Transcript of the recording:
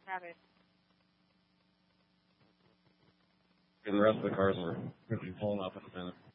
Got it. And the rest of the cars were going to be pulling up in a minute.